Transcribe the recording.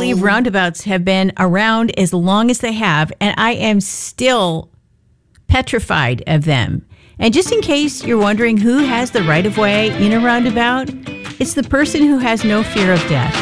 believe roundabouts have been around as long as they have, and I am still petrified of them. And just in case you're wondering who has the right of way in a roundabout, it's the person who has no fear of death.